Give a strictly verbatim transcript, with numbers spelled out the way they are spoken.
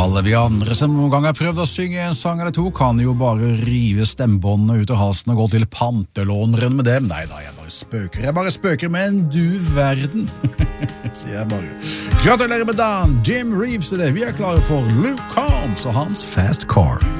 Alle vi andre som noen gang har prøvd å synge en sang eller to kan jo bare rive stemmebåndene ut av halsen og gå til pantelåneren med dem. Nei da, jeg bare spøker. Jeg bare spøker med en du verden, sier jeg bare. Gratulerer med dagen, Jim Reeves er det. Vi er klare for Luke Combs og hans Fast Car.